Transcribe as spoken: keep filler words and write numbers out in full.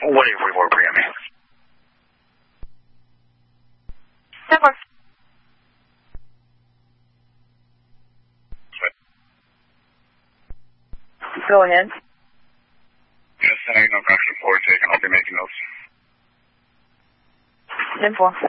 What eight forty-four pre-M? ten four. Go ahead. Yes, I know crash report taken. I'll be making notes. ten four.